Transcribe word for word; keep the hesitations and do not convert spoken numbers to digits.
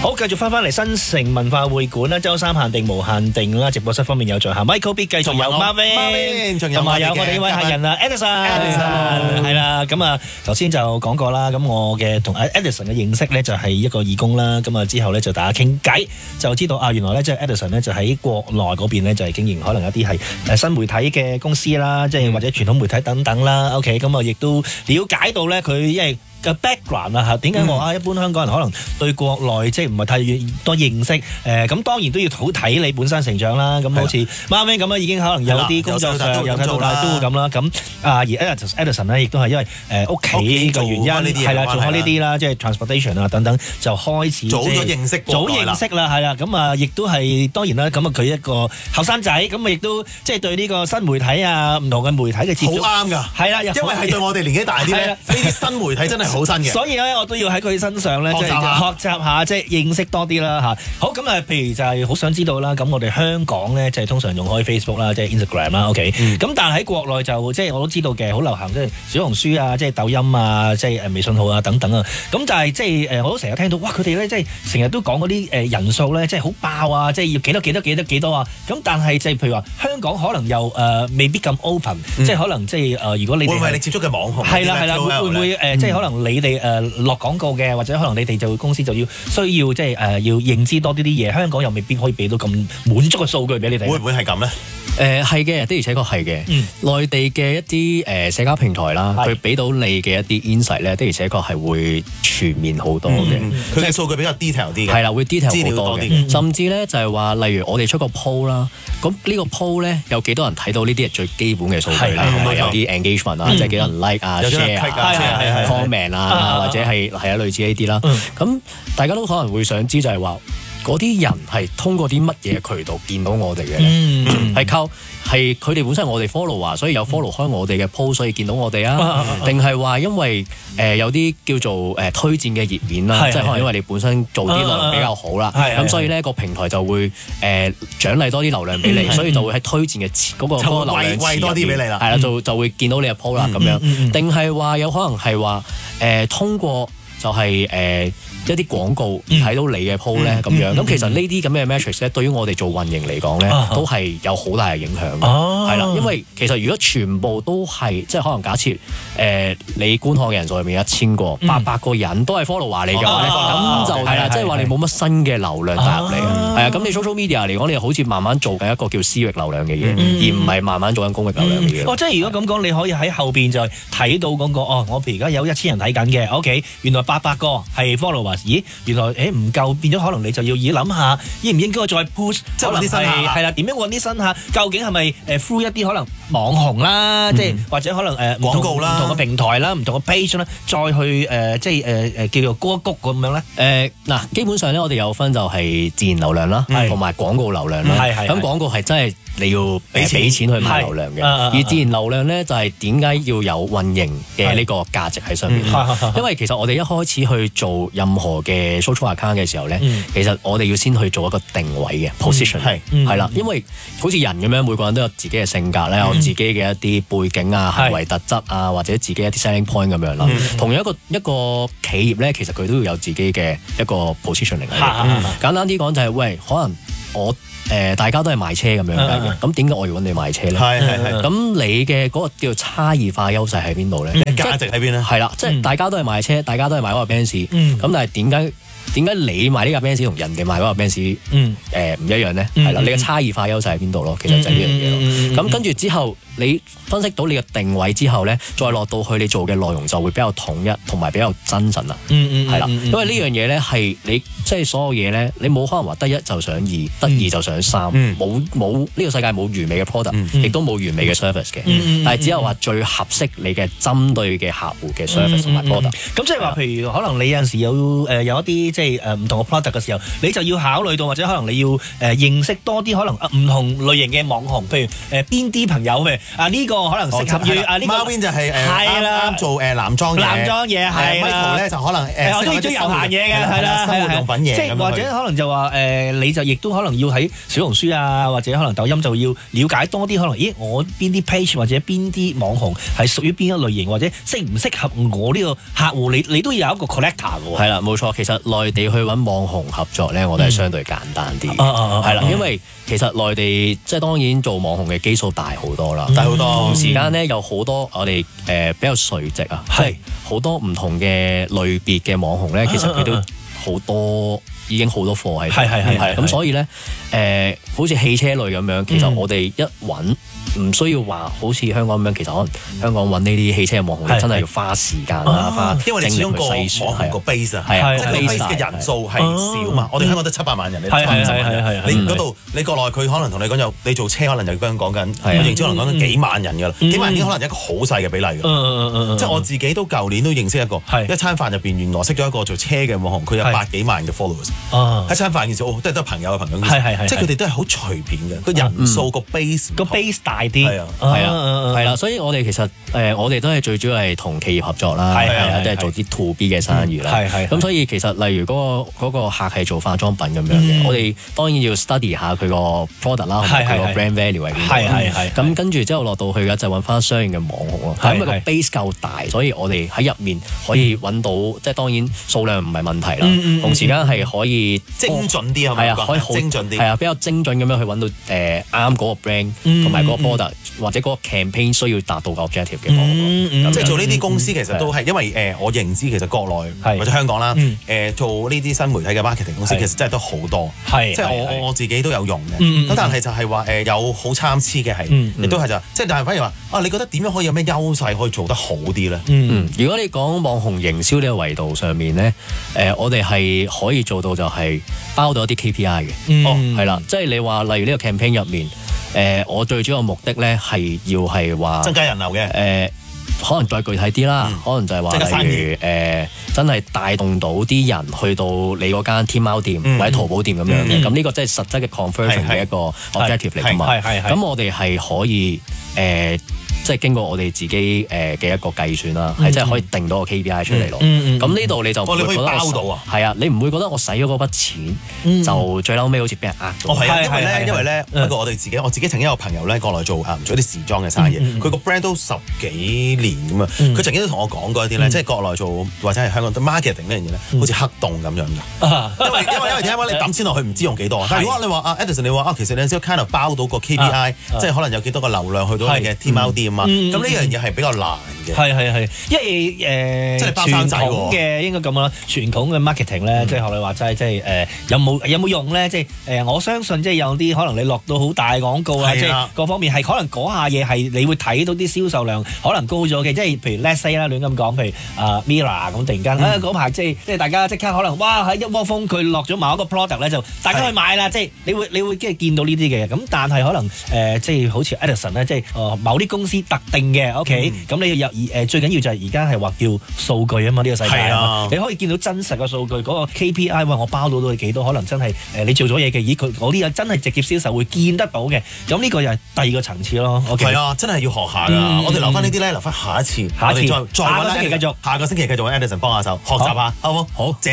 好，繼續翻返嚟新城文化會館啦，週三限定無限定啦，直播室方面有在下 Michael B， 繼續有 Marvin， 仲有同埋有我哋呢位客人啊 Edison， 係啦，咁啊頭先就講過啦，咁我嘅同 Edison 嘅認識咧就係一個義工啦，咁啊之後咧就大家傾偈，就知道啊原來咧即係 Edison 咧就喺國內嗰邊咧就係經營可能一啲係誒新媒體嘅公司啦，即係或者傳統媒體等等啦 ，OK， 咁啊亦都了解到咧佢因為嘅 background 啊嚇，點解我啊一般香港人可能對國內即係唔係太多認識？誒、呃、咁當然都要好睇你本身成長啦。咁好似 Marvin 咁啊，已經可能有啲工作上有睇到啦，都會咁啦。咁啊而 Edison 咧，亦都係因為誒屋企嘅原因，係啦，做開呢啲啦，即係 transportation 啊等等，就開始早咗認識早認識啦，係啦。咁啊，亦都係當然啦。咁啊，佢一個後生仔，咁啊亦都即係對呢個新媒體啊，唔同嘅媒體嘅接觸， 好啱㗎。 係啦， 因為係對我哋年紀大啲咧，呢啲新媒體真係好新嘅。 所以咧，我都要喺佢身上咧，即係學習下，即係認識多啲啦嚇。好咁啊，譬如就係好想知道啦。咁我哋香港咧，即係通常用開 Facebook 啦，即係 Instagram 啦，OK。咁但係喺國內就即係我都知道嘅，好流行即係小紅書啊，即係抖音啊，即係誒微信號啊等等啊。咁但係即係誒，我都成日聽到，哇！佢哋咧即係成日都講嗰啲誒人數咧，即係好爆啊，即係要幾多幾多幾多幾多啊。咁但係即係譬如話香港可能又誒未必咁 open，即係可能即係誒，如果你會唔會你接觸嘅網紅係啦係啦，會唔會誒即係可能你哋誒落廣告嘅，或者可能你哋就公司就要需要即係誒要認知多啲啲嘢，香港又未必可以俾到咁滿足嘅數據俾你哋。 會唔會係咁咧？ 誒係嘅，的而且確係嘅。嗯、內地嘅一啲誒、呃、社交平台啦，佢俾到你嘅一啲 insight 咧，的而且確係會全面好多嘅。 佢嘅、嗯、數據比較 detail 啲嘅， 係啦，會 detail 好多嘅。 嗯、 甚至咧就係話，例如我哋出個 poll 啦，咁呢個 poll 咧有幾多人睇到呢啲係最基本嘅數據啦，同埋有啲 engagement 啊，即係幾多人 like 啊、share 啊、comment 啊，或者係係啊類似呢啲啦。咁大家都可能會想知就係話，嗰啲人係通過啲乜嘢渠道見到我哋嘅咧？係、嗯、靠係佢哋本身係我哋 follow 啊，所以有 follow 開我哋嘅 post，所以見到我哋啊？定係話因為誒、呃、有啲叫做誒、呃、推薦嘅頁面啦，即係可能因為你本身做啲內容比較好啦，咁所以咧個平台就會誒、呃、獎勵多啲流量俾你，所以就會喺推薦嘅嗰、那個嗰個流量喂多啲俾你啦， 係啦，就就會見到你嘅 post 啦咁樣。定係話有可能係話誒通過就係、是、誒。呃一啲廣告睇到你嘅 post 咧咁樣，咁其實呢啲咁嘅 metrics 咧，對於我哋做運營嚟講咧，都係有好大嘅影響嘅，係啦，因為其實如果全部都係即係可能假設誒你觀看嘅人數入面一千個，八百個人都係 follow 話你嘅話咧，咁就係啦，即係話你冇乜新嘅流量帶入嚟啊，係啊，咁你 social media 嚟講，你好似慢慢做緊一個叫私域流量嘅嘢，而唔係慢慢做緊公域流量嘅嘢。 哦，即係如果咁講，你可以喺後邊就睇到嗰個哦，我譬如而家有一千人睇緊嘅 ，OK， 原來八百個係 follow。咦，原來誒唔夠，變咗可能你就要以諗下，應唔應該再 push， 即係揾啲新客， 係啦，點樣揾啲新客？究竟係咪誒 through 一啲可能網紅啦，即係或者可能誒廣告啦， 唔同嘅平台啦，唔同嘅 page 啦，再去誒即係誒誒叫做高一谷咁樣咧？ 誒嗱，基本上咧，我哋有分就係自然流量啦，同埋廣告流量啦。 係係。 咁廣告係真係你要俾錢去買流量嘅，而自然流量咧就係點解要有運營嘅呢個價值喺上面？因為其實我哋一開始去做任何嘅 social account 嘅時候咧，其實我哋要先去做一個定位嘅 position， 係係啦，因為好似人咁樣，每個人都有自己嘅性格咧，有自己嘅一啲背景啊、行為特質啊，或者自己一啲 selling point 咁樣啦。同樣一個一個企業咧，其實佢都要有自己嘅一個 positioning。簡單啲講就係喂，可能我。誒、呃，大家都係賣車咁樣嘅，咁點解我要揾你賣車咧？係係係。咁你嘅嗰個叫做差異化優勢喺邊度咧？ 價值喺邊咧？ 係啦，即係大家都係賣車，大家都係買嗰個 Benz，咁、嗯、但係點解點解你買呢架 Benz 同人哋買嗰個 Benz 誒唔一樣咧？係啦、嗯，你嘅差異化優勢喺邊度咯？其實就係呢樣嘢咯。咁、嗯嗯、跟住之後，你分析到你嘅定位之後咧，再落到去你做嘅內容就會比較統一，同埋比較真實啦。嗯嗯，係啦，因為呢樣嘢咧係你即係所有嘢咧，你冇可能話得一就想二，得二就想三，冇冇呢個世界冇完美嘅 product， 亦都冇完美嘅 service 嘅。但係只有話最合適你嘅針對嘅客戶嘅 service 同埋 product。咁即係話，譬如可能你有陣時有誒有一啲即係誒唔同嘅 product 嘅時候，你就要考慮到或者可能你要誒認識多啲可能唔同類型嘅網紅，譬如誒邊啲朋友嘅。 啊呢個可能適合於啊呢個 Marvin 就係誒係啦啱做誒男裝嘢， 男裝嘢係啦 Michael 咧就可能誒我中意中意有閒嘢嘅係啦， 生活用品嘢， 即係或者可能就話誒，你就亦都可能要喺小紅書啊，或者可能抖音就要了解多啲，可能咦我邊啲 page 或者邊啲網紅係屬於邊一類型，或者適唔適合我呢個客戶，你你都要有一個 collector 嘅喎。 係啦，冇錯。其實內地去揾網紅合作咧，我覺得係相對簡單啲。係啦，因為其實內地即係當然做網紅嘅基數大好多啦，大好多。同時間咧有好多我哋誒比較垂直啊，即係好多唔同嘅類別嘅網紅咧，其實佢都好多已經好多貨喺度。係係係。咁所以咧誒，好似汽車類咁樣，其實我哋一揾。唔需要話好似香港咁樣，其實可能香港揾呢啲汽車嘅網紅，真係要花時間啦，花因為你始終個網紅個 base 啊，即係個 base 嘅人數係少嘛。我哋香港得七百萬人，你七百萬人，你嗰度你國內佢可能同你講有，你做車可能就咁講緊，我認知可能講緊幾萬人㗎啦，幾萬人已經可能一個好細嘅比例㗎。即係我自己都舊年都認識一個，一餐飯入邊原來識咗一個做車嘅網紅，佢有百幾萬嘅 followers。一餐飯嘅時候，都係得朋友嘅朋友，即係佢哋都係好隨便嘅，個人數個 base 個 base 大啲， 係啊，係啊，係啦，所以我哋其實誒，我哋都係最主要係同企業合作啦，係啊，即係做啲 to B 嘅生意啦，係係。咁所以其實例如嗰個嗰個客係做化妝品咁樣嘅，我哋當然要 study 下佢個 product 啦，佢個 brand value 係點，係係係。咁跟住之後落到去嘅就揾翻相應嘅網紅咯，因為個 base 夠大，所以我哋喺入面可以揾到，即係當然數量唔係問題啦，同時間係可以精準啲係咪？係啊，可以好精準啲， 係啊，比較精準咁樣去揾到誒啱嗰個 brand 同埋嗰個 product。或者嗰個 campaign 需要達到個 objective 嘅網紅， 即係做呢啲公司其實都係因為誒我認知其實國內或者香港啦，誒做呢啲新媒體嘅 marketing 公司其實真係都好多，即係我我自己都有用嘅。咁但係就係話誒有好參差嘅係，亦都係就即係但係反而話啊，你覺得點樣可以有咩優勢可以做得好啲咧？ 如果你講網紅營銷呢個維度上面咧，誒我哋係可以做到就係包到一啲 K P I 嘅，哦係啦，即係你話例如呢個 campaign 入面。誒、呃，我最主要嘅目的咧係要係話增加人流嘅，誒、 呃，可能再具體啲啦，嗯、可能就係話例如誒、呃，真係帶動到啲人去到你嗰間天貓店、嗯、或者淘寶店咁樣嘅，咁呢、嗯、個即係實質嘅 conversion 嘅一個 objective 嚟㗎嘛，咁我哋係可以誒。呃即係經過我哋自己誒嘅一個計算啦，係真係可以定到個 K P I 出嚟咯。咁呢度你就唔會覺得包到啊？係啊，你唔會覺得我使咗嗰筆錢就最嬲尾好似俾人呃到。 哦係啊，因為咧，因為咧，不過我哋自己，我自己曾經有朋友咧，國內做啊做啲時裝嘅生意，佢個 brand 都十幾年咁啊。佢曾經都同我講過一啲咧，即係國內做或者係香港 marketing 呢樣嘢咧，好似黑洞咁樣嘅。因為因為因為點解你抌錢落去唔知用幾多？但係如果你話啊 Edison 你話啊，其實你只 kind of 包到個 K P I，即係可能有幾多個流量去到你嘅天貓店。咁呢樣嘢係比較難嘅， 係係係，因為誒即係包生仔嘅應該咁啦，傳統嘅 marketing 咧，即係學你話齋，即係誒有冇有冇用咧？即係誒我相信即係有啲可能你落到好大廣告啊，即係各方面係可能嗰下嘢係你會睇到啲銷售量可能高咗嘅，即係譬如 let's say 啦，亂咁講，譬如啊 Mira 咁突然間啊嗰排即係即係大家即刻可能哇喺一窩蜂佢落咗某一個 product 咧就大家去買啦，即係你會你會即係見到呢啲嘅，咁但係可能誒即係好似 Edison 咧，即係誒某啲公司特定嘅 OK，咁你有誒最緊要就係而家係話叫數據啊嘛，呢個世界啊，你可以見到真實嘅數據，嗰個 K P I 話我包到到你幾多，可能真係誒你做咗嘢嘅，咦佢嗰啲嘢真係直接銷售會見得到嘅，咁呢個又係第二個層次咯。OK， 係啊，真係要學下㗎。我哋留翻呢啲咧，留翻下一次， 下一次再再下個星期繼續， 下個星期繼續揾 Edison 幫下手學習下，好唔好？ 好。